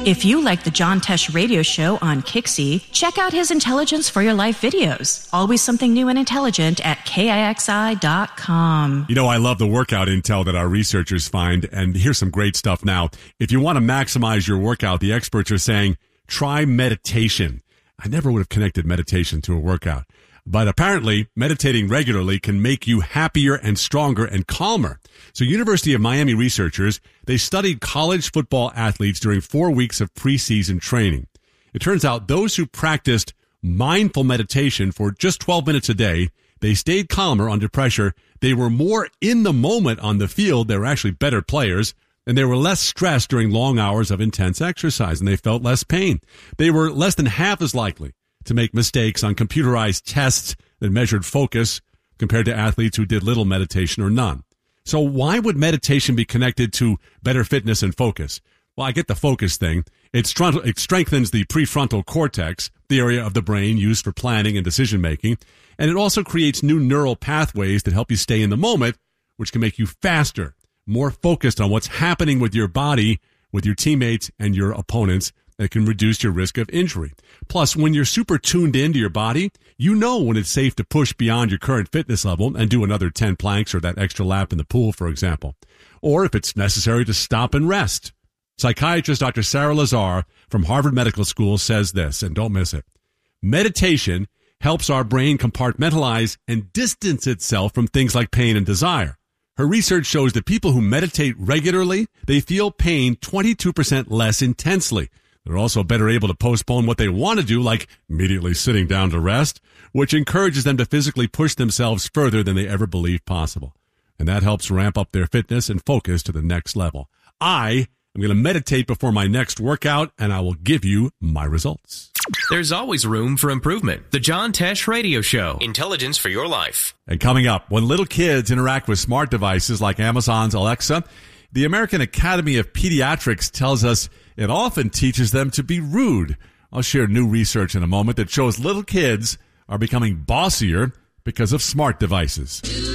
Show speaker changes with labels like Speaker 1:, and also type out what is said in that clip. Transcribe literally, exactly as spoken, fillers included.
Speaker 1: If you like the John Tesh radio show on Kixi, check out his Intelligence for Your Life videos. Always something new and intelligent at K I X I dot com.
Speaker 2: You know, I love the workout intel that our researchers find, and here's some great stuff now. If you want to maximize your workout, the experts are saying, try meditation. I never would have connected meditation to a workout. But apparently, meditating regularly can make you happier and stronger and calmer. So University of Miami researchers, they studied college football athletes during four weeks of preseason training. It turns out those who practiced mindful meditation for just twelve minutes a day, they stayed calmer under pressure. They were more in the moment on the field. They were actually better players. And they were less stressed during long hours of intense exercise, and they felt less pain. They were less than half as likely to make mistakes on computerized tests that measured focus compared to athletes who did little meditation or none. So why would meditation be connected to better fitness and focus? Well, I get the focus thing. It, str- it strengthens the prefrontal cortex, the area of the brain used for planning and decision-making, and it also creates new neural pathways that help you stay in the moment, which can make you faster, more focused on what's happening with your body, with your teammates, and your opponents. That can reduce your risk of injury. Plus, when you're super tuned into your body, you know when it's safe to push beyond your current fitness level and do another ten planks or that extra lap in the pool, for example. Or if it's necessary to stop and rest. Psychiatrist Doctor Sarah Lazar from Harvard Medical School says this, and don't miss it. Meditation helps our brain compartmentalize and distance itself from things like pain and desire. Her research shows that people who meditate regularly, they feel pain twenty-two percent less intensely. They're also better able to postpone what they want to do, like immediately sitting down to rest, which encourages them to physically push themselves further than they ever believed possible. And that helps ramp up their fitness and focus to the next level. I am going to meditate before my next workout, and I will give you my results.
Speaker 3: There's always room for improvement. The John Tesh Radio Show. Intelligence for your life.
Speaker 2: And coming up, when little kids interact with smart devices like Amazon's Alexa, the American Academy of Pediatrics tells us it often teaches them to be rude. I'll share new research in a moment that shows little kids are becoming bossier because of smart devices.